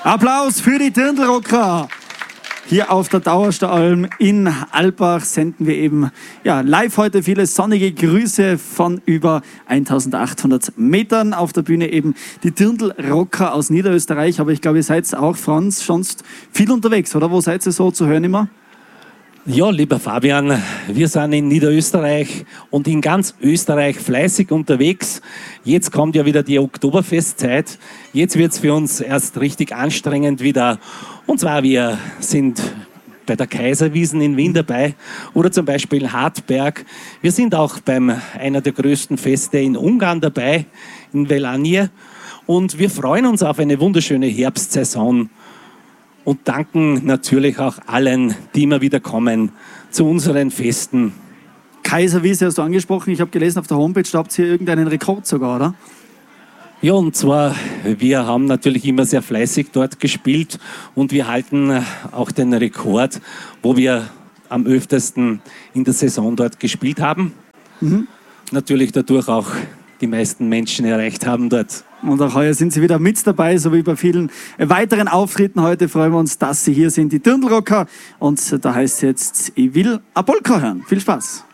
Applaus für die Dirndlrocker! Hier auf der Dauerstalm in Alpbach senden wir eben live heute viele sonnige Grüße von über 1800 Metern. Auf der Bühne eben die Dirndlrocker aus Niederösterreich. Aber ich glaube, ihr seid auch, Franz, sonst viel unterwegs, oder? Wo seid ihr so zu hören immer? Ja, lieber Fabian, wir sind in Niederösterreich und in ganz Österreich fleißig unterwegs. Jetzt kommt ja wieder die Oktoberfestzeit. Jetzt wird es für uns erst richtig anstrengend wieder. Und zwar, wir sind bei der Kaiserwiesen in Wien dabei oder zum Beispiel in Hartberg. Wir sind auch beim einer der größten Feste in Ungarn dabei, in Velanje. Und wir freuen uns auf eine wunderschöne Herbstsaison. Und danken natürlich auch allen, die immer wieder kommen zu unseren Festen. Kaiserwiese hast du angesprochen. Ich habe gelesen auf der Homepage, da habt ihr irgendeinen Rekord sogar, oder? Ja, und zwar, wir haben natürlich immer sehr fleißig dort gespielt und wir halten auch den Rekord, wo wir am öftesten in der Saison dort gespielt haben. Natürlich dadurch auch die meisten Menschen erreicht haben dort. Und auch heuer sind Sie wieder mit dabei, so wie bei vielen weiteren Auftritten. Heute freuen wir uns, dass Sie hier sind, die Dirndlrocker. Und da heißt es jetzt, ich will eine Polka hören. Viel Spaß!